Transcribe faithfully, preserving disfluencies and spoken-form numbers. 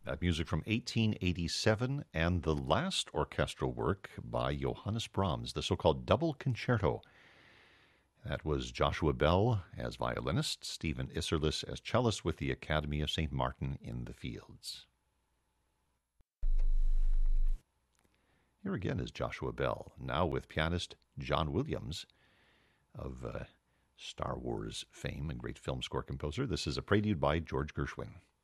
That music from eighteen eighty-seven, and the last orchestral work by Johannes Brahms, the so-called Double Concerto. That was Joshua Bell as violinist, Stephen Isserlis as cellist with the Academy of Saint Martin in the Fields. Here again is Joshua Bell, now with pianist John Williams of uh, Star Wars fame and great film score composer. This is a prelude by George Gershwin.